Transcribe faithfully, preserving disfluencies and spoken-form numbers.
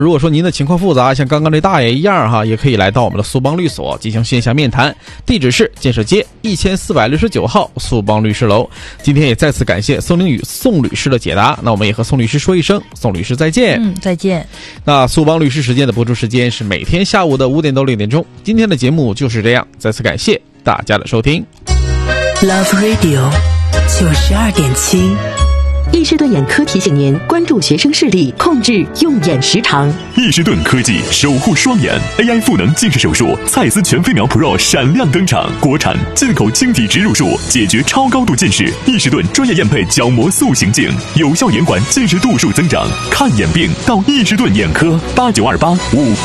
如果说您的情况复杂，像刚刚这大爷一样哈，也可以来到我们的苏邦律所进行线下面谈，地址是建设街一千四百六十九号苏邦律师楼。今天也再次感谢宋凌宇宋律师的解答，那我们也和宋律师说一声，宋律师再见。 嗯，再见。 那苏邦律师时间的播出时间是每天下午的五点到六点钟，今天的节目就是这样，再次感谢大家的收听。 Love Radio 九十二点七。易士顿眼科提醒您关注学生视力，控制用眼时长。 易士顿科技守护双眼 A I 赋能近视手术，蔡司全飞秒 Pro 闪亮登场，国产进口晶体植入术，解决超高度近视。易士顿专业验配角膜塑形镜，有效延缓近视度数增长。看眼病到易士顿眼科，八九二八五。